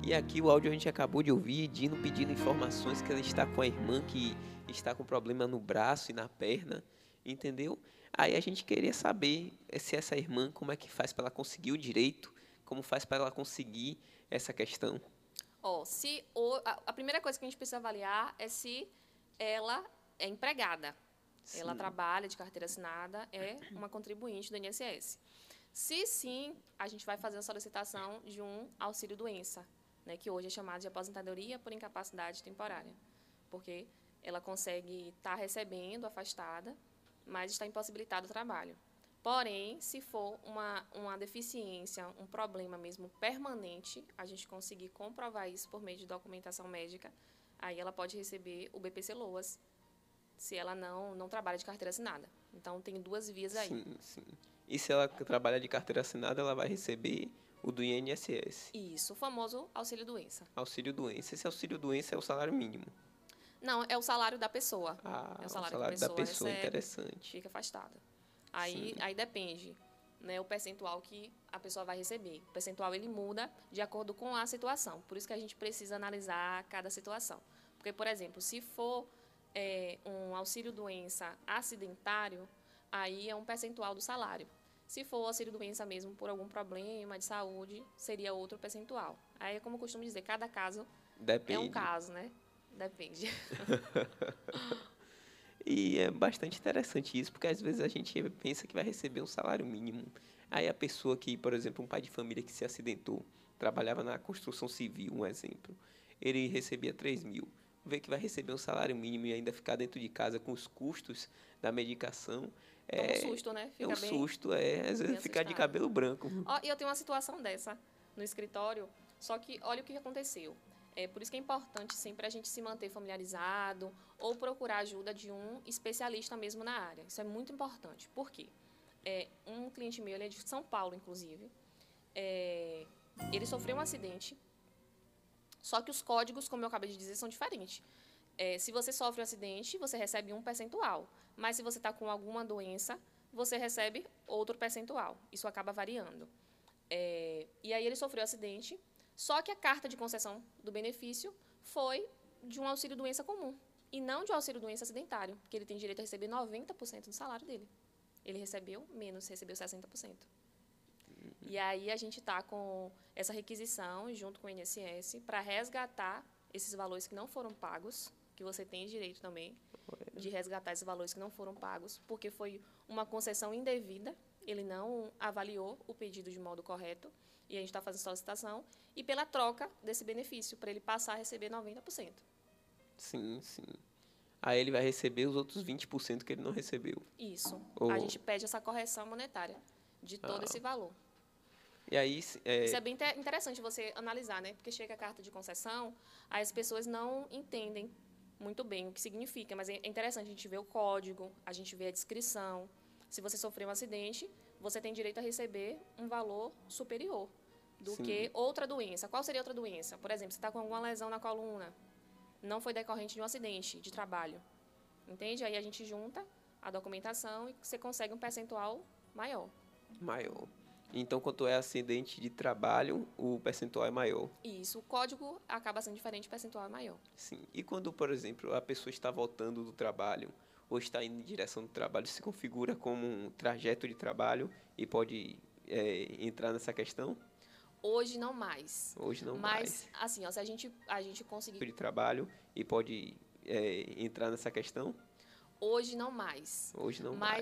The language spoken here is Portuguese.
E aqui o áudio a gente acabou de ouvir, Dino pedindo informações que ela está com a irmã que está com problema no braço e na perna, entendeu? Aí a gente queria saber se essa irmã, como é que faz para ela conseguir o direito, como faz para ela conseguir essa questão. Ó, a primeira coisa que a gente precisa avaliar é se ela é empregada. Ela Sim, trabalha de carteira assinada, é uma contribuinte do INSS. Se sim, a gente vai fazer a solicitação de um auxílio-doença, né, que hoje é chamado de aposentadoria por incapacidade temporária, porque ela consegue estar recebendo afastada, mas está impossibilitada do trabalho. Porém, se for uma deficiência, um problema mesmo permanente, a gente conseguir comprovar isso por meio de documentação médica, aí ela pode receber o BPC-LOAS, se ela não trabalha de carteira assinada. Então, tem duas vias aí. sim, sim. E se ela trabalha de carteira assinada, ela vai receber o do INSS, Isso, o famoso auxílio-doença. auxílio-doença. Esse auxílio-doença é o salário mínimo. Não, é o salário da pessoa. Ah, É o o salário que a salário da pessoa pessoa, recebe, interessante. fica afastada. Sim, Aí depende, né, o percentual que a pessoa vai receber. O percentual ele muda de acordo com a situação. Por isso que a gente precisa analisar cada situação. Porque, por exemplo, se for um auxílio-doença acidentário, aí é um percentual do salário. Se for auxílio-doença mesmo por algum problema de saúde, seria outro percentual. Aí, como eu costumo dizer, cada caso é um depende. caso, né? Depende. E é bastante interessante isso, porque às vezes a gente pensa que vai receber um salário mínimo. Aí a pessoa que, por exemplo, um pai de família que se acidentou, trabalhava na construção civil, um exemplo, ele recebia 3.000. Vê que vai receber um salário mínimo e ainda ficar dentro de casa com os custos da medicação, Toma um é, susto, né? é um Fica susto, às bem vezes ficar de assustada. cabelo branco. Ó, e eu tenho uma situação dessa no escritório, só que olha o que aconteceu. É por isso que é importante sempre a gente se manter familiarizado ou procurar ajuda de um especialista mesmo na área. Isso é muito importante. Por quê? Um cliente meu, ele é de São Paulo, inclusive. É, ele sofreu um acidente, só que os códigos, como eu acabei de dizer, são diferentes. Se você sofre um acidente, você recebe um percentual. Mas se você está com alguma doença, você recebe outro percentual. Isso acaba variando. E aí ele sofreu um acidente, só que a carta de concessão do benefício foi de um auxílio-doença comum, e não de um auxílio-doença acidentário, porque ele tem direito a receber 90% do salário dele. Ele recebeu menos, recebeu 60%. E aí a gente está com essa requisição, junto com o INSS, para resgatar esses valores que não foram pagos, que você tem direito também de resgatar esses valores que não foram pagos, porque foi uma concessão indevida, ele não avaliou o pedido de modo correto, e a gente está fazendo solicitação, e pela troca desse benefício, para ele passar a receber 90%. Sim, sim. Aí ele vai receber os outros 20% que ele não recebeu. Isso. A Ou, gente pede essa correção monetária de todo esse valor. e aí, Isso é bem interessante você analisar, né? Porque chega a carta de concessão, aí as pessoas não entendem muito bem o que significa, mas é interessante a gente ver o código, a gente ver a descrição. Se você sofreu um acidente, você tem direito a receber um valor superior do sim, que outra doença. Qual seria outra doença? Por exemplo, você está com alguma lesão na coluna, não foi decorrente de um acidente de trabalho, entende? Aí a gente junta a documentação e você consegue um percentual maior. maior. Então, quando é acidente de trabalho, o percentual é maior. E isso, o código acaba sendo diferente, o percentual é maior. Sim. E quando, por exemplo, a pessoa está voltando do trabalho ou está indo em direção do trabalho, se configura como um trajeto de trabalho e pode entrar nessa questão? Hoje não mais. Hoje não Mas, mais. assim, ó, se a gente conseguir. De trabalho e pode entrar nessa questão? Hoje não mais. Hoje não Mas